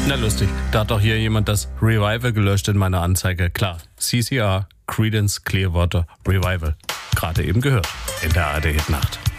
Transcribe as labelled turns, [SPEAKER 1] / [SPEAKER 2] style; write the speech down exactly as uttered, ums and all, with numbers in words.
[SPEAKER 1] Na lustig, da hat doch hier jemand das Revival gelöscht in meiner Anzeige. Klar, C C R, Creedence Clearwater Revival. Gerade eben gehört in der A R D Hit Nacht.